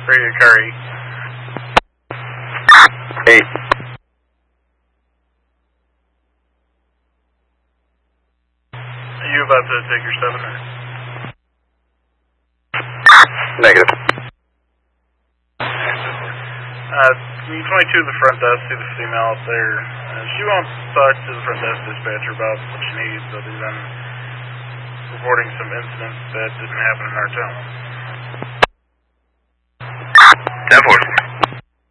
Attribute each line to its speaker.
Speaker 1: Radio Curry.
Speaker 2: 8.
Speaker 1: Are you about to take your 7 or?
Speaker 2: Negative.
Speaker 1: 22 to the front desk, see the female up there. She won't talk to the front desk dispatcher about what she needs, but they've been reporting some incidents that didn't happen in our town.
Speaker 2: 10-4.